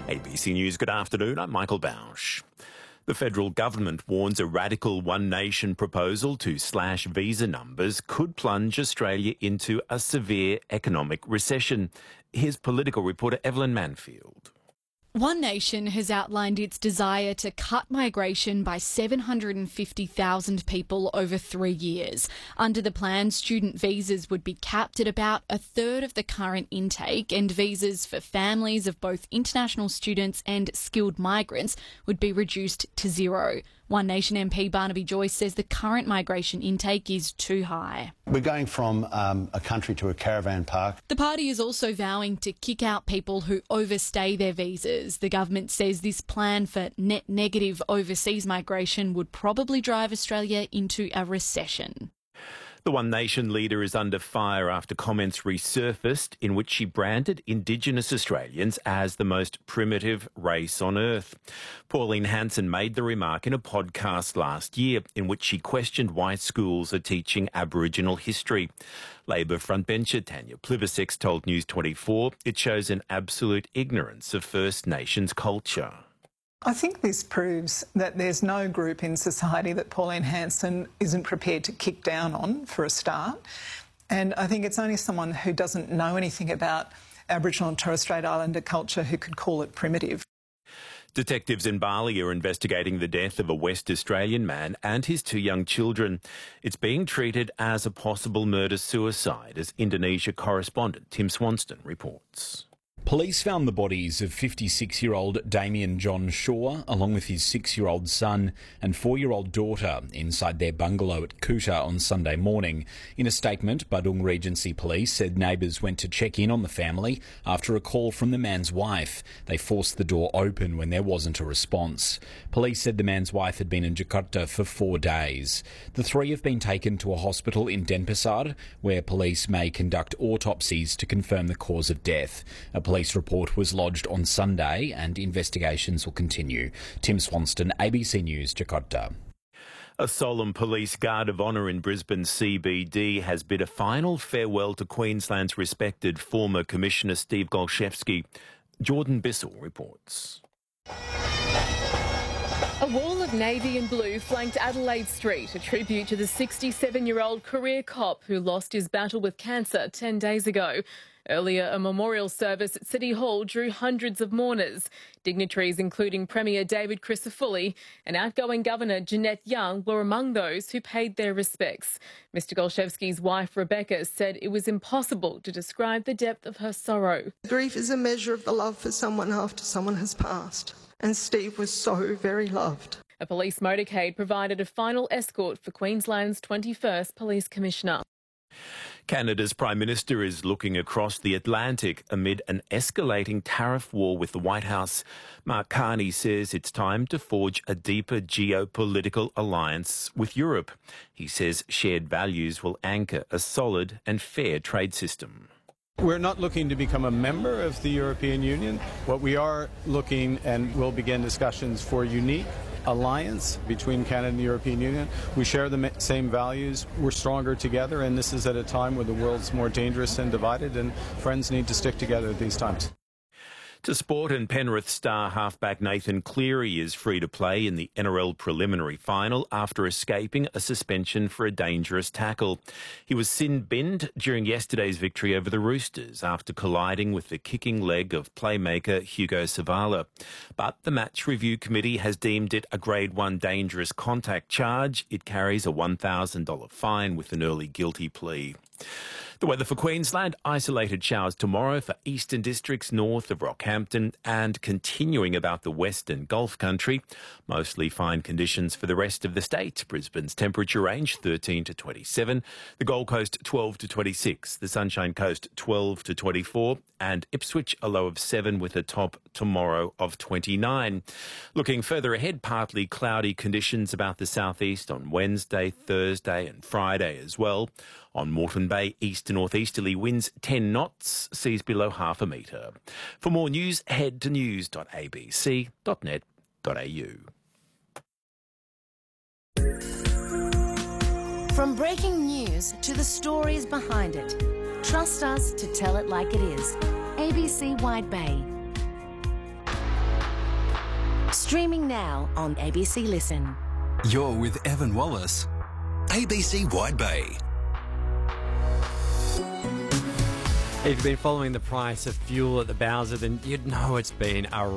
ABC News, good afternoon. I'm Michael Bausch. The federal government warns a radical One Nation proposal to slash visa numbers could plunge Australia into a severe economic recession. Here's political reporter Evelyn Manfield. One Nation has outlined its desire to cut migration by 750,000 people over 3 years. Under the plan, student visas would be capped at about a third of the current intake, and visas for families of both international students and skilled migrants would be reduced to zero. One Nation MP Barnaby Joyce says the current migration intake is too high. We're going from a country to a caravan park. The party is also vowing to kick out people who overstay their visas. The government says this plan for net negative overseas migration would probably drive Australia into a recession. The One Nation leader is under fire after comments resurfaced in which she branded Indigenous Australians as the most primitive race on earth. Pauline Hanson made the remark in a podcast last year in which she questioned why schools are teaching Aboriginal history. Labor frontbencher Tanya Plibersek told News 24 it shows an absolute ignorance of First Nations culture. I think this proves that there's no group in society that Pauline Hanson isn't prepared to kick down on, for a start. And I think it's only someone who doesn't know anything about Aboriginal and Torres Strait Islander culture who could call it primitive. Detectives in Bali are investigating the death of a West Australian man and his 2 young children. It's being treated as a possible murder-suicide, as Indonesia correspondent Tim Swanston reports. Police found the bodies of 56-year-old Damien John Shaw, along with his 6-year-old son and 4-year-old daughter, inside their bungalow at Kuta on Sunday morning. In a statement, Badung Regency Police said neighbours went to check in on the family after a call from the man's wife. They forced the door open when there wasn't a response. Police said the man's wife had been in Jakarta for 4 days. The 3 have been taken to a hospital in Denpasar, where police may conduct autopsies to confirm the cause of death. A police report was lodged on Sunday and investigations will continue. Tim Swanston, ABC News, Jakarta. A solemn police guard of honour in Brisbane CBD has bid a final farewell to Queensland's respected former Commissioner Steve Golszewski. Jordan Bissell reports. A wall of navy and blue flanked Adelaide Street, a tribute to the 67-year-old career cop who lost his battle with cancer 10 days ago. Earlier, a memorial service at City Hall drew hundreds of mourners. Dignitaries including Premier David Crisafulli and outgoing Governor Jeanette Young were among those who paid their respects. Mr Golszewski's wife Rebecca said it was impossible to describe the depth of her sorrow. Grief is a measure of the love for someone after someone has passed, and Steve was so very loved. A police motorcade provided a final escort for Queensland's 21st Police Commissioner. Canada's Prime Minister is looking across the Atlantic amid an escalating tariff war with the White House. Mark Carney says it's time to forge a deeper geopolitical alliance with Europe. He says shared values will anchor a solid and fair trade system. We're not looking to become a member of the European Union. What we are looking and will begin discussions for unique alliance between Canada and the European Union. We share the same values. We're stronger together, and this is at a time when the world's more dangerous and divided, and friends need to stick together at these times. To sport, and Penrith star halfback Nathan Cleary is free to play in the NRL preliminary final after escaping a suspension for a dangerous tackle. He was sin-binned during yesterday's victory over the Roosters after colliding with the kicking leg of playmaker Hugo Savala. But the match review committee has deemed it a Grade 1 dangerous contact charge. It carries a $1,000 fine with an early guilty plea. The weather for Queensland, isolated showers tomorrow for eastern districts north of Rockhampton and continuing about the western Gulf country. Mostly fine conditions for the rest of the state. Brisbane's temperature range 13 to 27, the Gold Coast 12 to 26, the Sunshine Coast 12 to 24 and Ipswich a low of 7 with a top tomorrow of 29. Looking further ahead, partly cloudy conditions about the southeast on Wednesday, Thursday and Friday as well. On Moreton Bay, east to northeasterly winds 10 knots, seas below half a metre. For more news, head to news.abc.net.au. From breaking news to the stories behind it, trust us to tell it like it is. ABC Wide Bay. Streaming now on ABC Listen. You're with Evan Wallace, ABC Wide Bay. If you've been following the price of fuel at the Bowser, then you'd know it's been a